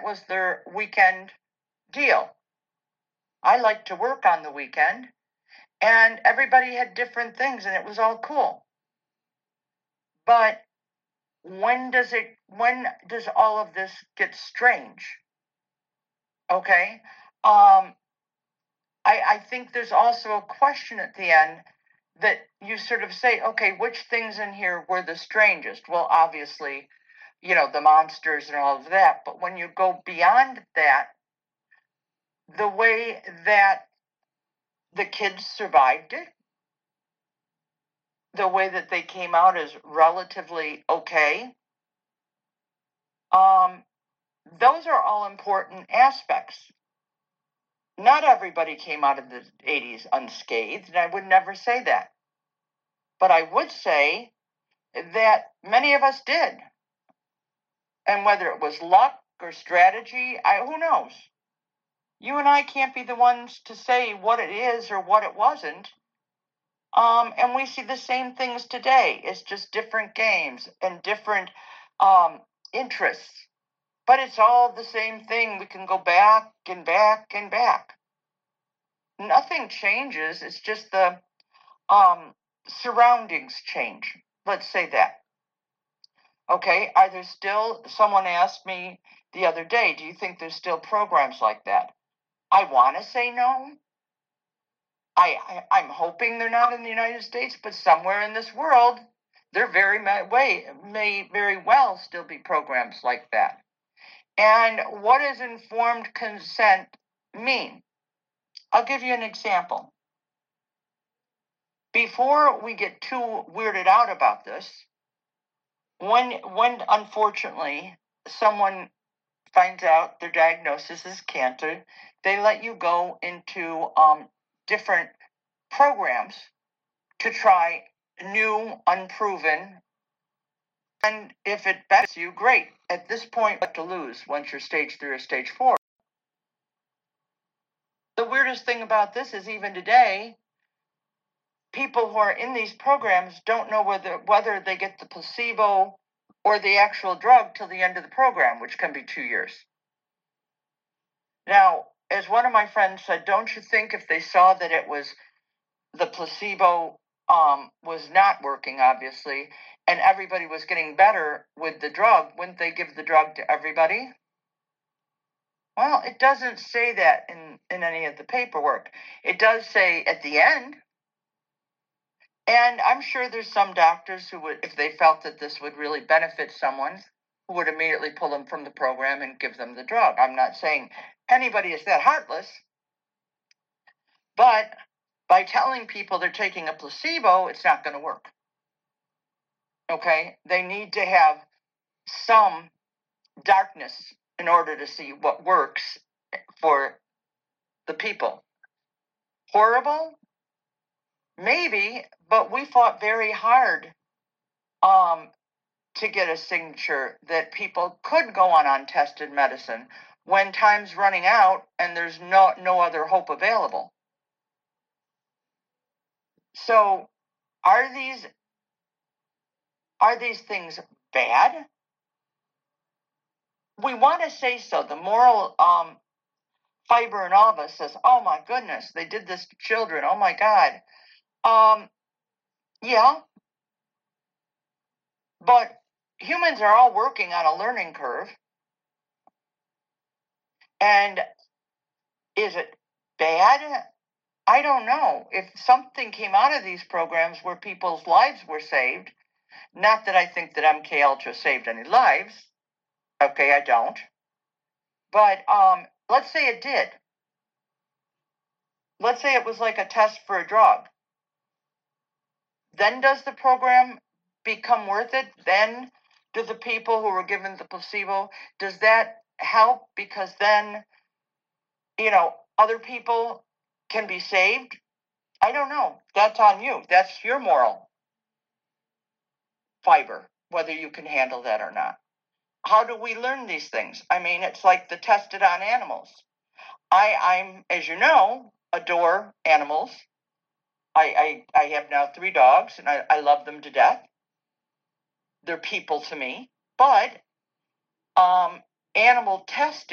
that was their weekend deal. I liked to work on the weekend, and everybody had different things, and it was all cool. But when does all of this get strange? Okay. I think there's also a question at the end that you sort of say, okay, which things in here were the strangest? Well, obviously, the monsters and all of that. But when you go beyond that, the way that the kids survived it, the way that they came out as relatively okay, those are all important aspects. Not everybody came out of the 80s unscathed, and I would never say that. But I would say that many of us did. And whether it was luck or strategy, who knows? You and I can't be the ones to say what it is or what it wasn't. And we see the same things today. It's just different games and different interests. But it's all the same thing. We can go back and back and back. Nothing changes. It's just the surroundings change. Let's say that. Okay, are there still, someone asked me the other day, do you think there's still programs like that? I want to say no. I'm hoping they're not in the United States, but somewhere in this world, there may very well still be programs like that. And what does informed consent mean? I'll give you an example. Before we get too weirded out about this, when unfortunately someone finds out their diagnosis is cancer, they let you go into different programs to try new, unproven, and if it benefits you, great. At this point, what to lose once you're stage 3 or stage 4. The weirdest thing about this is even today, people who are in these programs don't know whether they get the placebo or the actual drug till the end of the program, which can be 2 years. Now, as one of my friends said, don't you think if they saw that it was the placebo was not working, obviously, and everybody was getting better with the drug, wouldn't they give the drug to everybody? Well, it doesn't say that in any of the paperwork. It does say at the end. And I'm sure there's some doctors who would, if they felt that this would really benefit someone, who would immediately pull them from the program and give them the drug. I'm not saying anybody is that heartless. But by telling people they're taking a placebo, it's not going to work. Okay? They need to have some darkness in order to see what works for the people. Horrible? Maybe, but we fought very hard to get a signature that people could go on untested medicine when time's running out and there's no other hope available. So, are these things bad? We want to say so. The moral fiber in all of us says, oh my goodness, they did this to children. Oh my God. Yeah. But humans are all working on a learning curve. And is it bad? I don't know. If something came out of these programs where people's lives were saved, not that I think that MK Ultra saved any lives. Okay, I don't. But let's say it did. Let's say it was like a test for a drug. Then does the program become worth it? Then do the people who were given the placebo, does that help? Because then, other people can be saved? I don't know. That's on you. That's your moral fiber, whether you can handle that or not. How do we learn these things? I mean, it's like the tested on animals. I'm, as you know, adore animals. I have now 3 dogs, and I love them to death. They're people to me. But animal testing